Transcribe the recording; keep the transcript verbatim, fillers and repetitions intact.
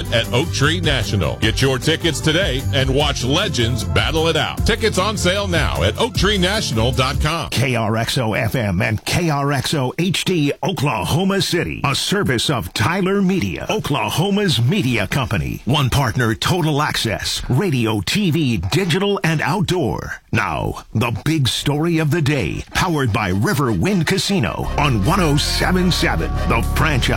event at Oak Tree National. Get your tickets today and watch legends battle it out. Tickets on sale now at oak tree national dot com. K R X O F M and K R X O H D, Oklahoma City. A service of Tyler Media, Oklahoma's media company. One partner, Total Access, radio, T V, digital, and outdoor. Now, the big story of the day, powered by River Wind Casino on one oh seven point seven, The Franchise.